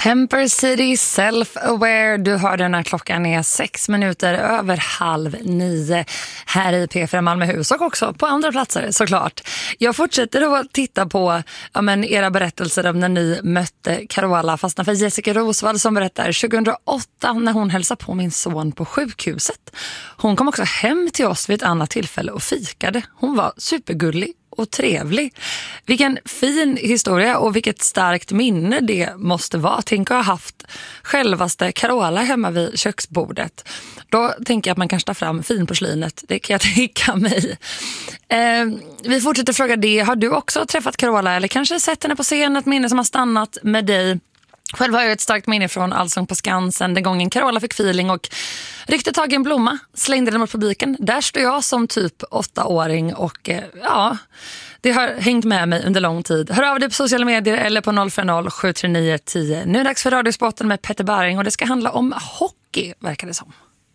Temper City, Self-Aware. Du hör den här klockan är 6 minuter över 8:30 här i P4 Malmöhus och också på andra platser såklart. Jag fortsätter att titta på era berättelser om när ni mötte Carola, fastna för Jessica Rosvall som berättar 2008 när hon hälsade på min son på sjukhuset. Hon kom också hem till oss vid ett annat tillfälle och fikade. Hon var supergullig och trevlig. Vilken fin historia och vilket starkt minne det måste vara. Tänk att ha haft självaste Carola hemma vid köksbordet. Då tänker jag att man kan ta fram finporslinet. Det kan jag tänka mig. Vi fortsätter fråga det. Har du också träffat Carola eller kanske sett henne på scen? Ett minne som har stannat med dig? Själv har jag ett starkt minne från Allsång på Skansen den gången Carola fick feeling och ryckte tag i en blomma, slängde den mot publiken. Där står jag som typ 8-åring och det har hängt med mig under lång tid. Hör av dig på sociala medier eller på 040-739-10. Nu är det dags för Radiosporten med Petter Barring och det ska handla om hockey, verkar det som.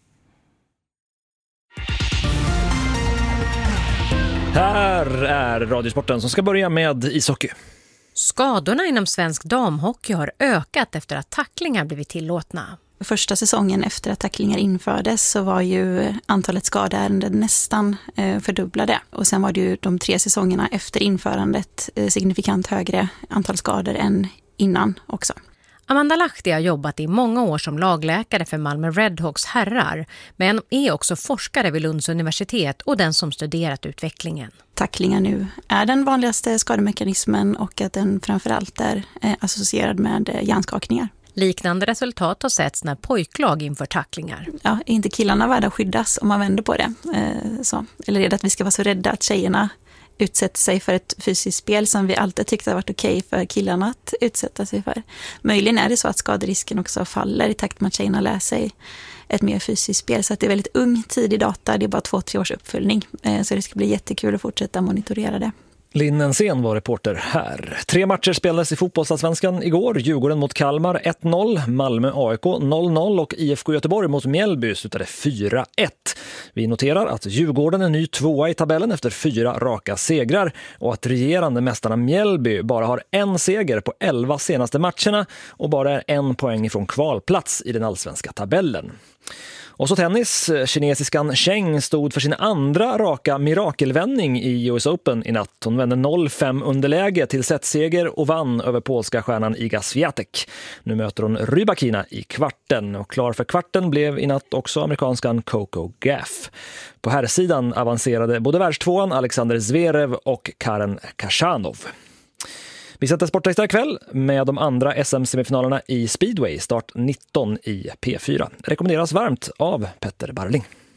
Här är Radiosporten som ska börja med ishockey. Skadorna inom svensk damhockey har ökat efter att tacklingar blivit tillåtna. Första säsongen efter att tacklingar infördes så var ju antalet skadeärenden nästan fördubblade. Och sen var det ju de 3 säsongerna efter införandet signifikant högre antal skador än innan också. Amanda Lahti har jobbat i många år som lagläkare för Malmö Redhawks herrar, men är också forskare vid Lunds universitet och den som studerat utvecklingen. Tacklingar nu är den vanligaste skademekanismen och att den framförallt är associerad med hjärnskakningar. Liknande resultat har setts när pojklag inför tacklingar. Ja, är inte killarna värda att skyddas om man vänder på det? Eller är det att vi ska vara så rädda att tjejerna utsätter sig för ett fysiskt spel som vi alltid tyckte har varit okej för killarna att utsätta sig för? Möjligen är det så att skaderisken också faller i takt med att tjejerna lär sig ett mer fysiskt spel. Så att det är väldigt ung tidig data, det är bara 2-3 års uppföljning. Så det ska bli jättekul att fortsätta monitorera det. Linn Ensén var reporter här. 3 matcher spelades i fotbollsallsvenskan igår. Djurgården mot Kalmar 1-0, Malmö AIK 0-0 och IFK Göteborg mot Mjällby slutade 4-1. Vi noterar att Djurgården är ny 2:a i tabellen efter 4 raka segrar och att regerande mästarna Mjällby bara har 1 seger på 11 senaste matcherna och bara är 1 poäng ifrån kvalplats i den allsvenska tabellen. Och så tennis. Kinesiskan Cheng stod för sin andra raka mirakelvändning i US Open i natt. Hon vände 0-5 underläge till setseger och vann över polska stjärnan Iga Swiatek. Nu möter hon Rybakina i kvarten och klar för kvarten blev i natt också amerikanskan Coco Gauff. På här sidan avancerade både världstvåan Alexander Zverev och Karen Khachanov. Vi sätter Sportextra ikväll med de andra SM-semifinalerna i Speedway, start 19 i P4. Rekommenderas varmt av Petter Barling.